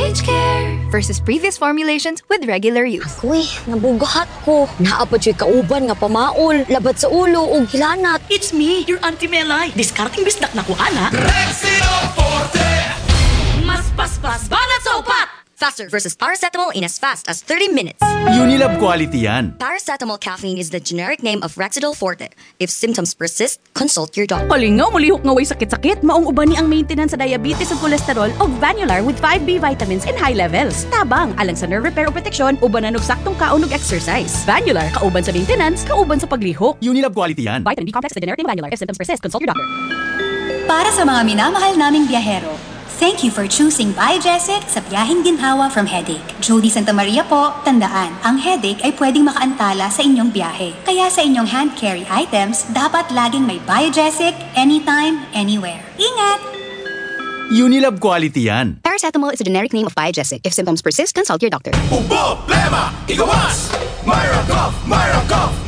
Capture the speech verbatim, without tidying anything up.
Sage Care versus previous formulations with regular use. Uy, nabugahat ko. Naapod yung kauban nga pamaol, labat sa ulo ug hilanat. It's me, your Auntie Melay. Discarding bisdak na ko, ana. Rexidol Forte! Mas paspas, banat sa upat! Faster versus paracetamol in as fast as thirty minutes. Unilab quality yan. Paracetamol caffeine is the generic name of Rexidol Forte. If symptoms persist, consult your doctor. Kalingaw, mulihok nga way sakit-sakit. Maong uban ni ang maintenance sa diabetes ug cholesterol o Vanular with five B vitamins in high levels. Tabang, alang sa nerve repair o protection, ubanan og saktong kaon ug exercise. Vanular, kauban sa maintenance, kauban sa paglihok. Unilab quality yan. Vitamin B complex is the generic name Vanular. If symptoms persist, consult your doctor. Para sa mga minamahal naming biyahero, thank you for choosing Biogesic sa biyaheng ginhawa from headache. Jody Santa Maria po, tandaan, ang headache ay pwedeng makaantala sa inyong biyahe. Kaya sa inyong hand carry items, dapat laging may Biogesic anytime, anywhere. Ingat! Unilab quality yan. Paracetamol is a generic name of Biogesic. If symptoms persist, consult your doctor. Problema! Igawas! Myra Cuff! Myra Cuff!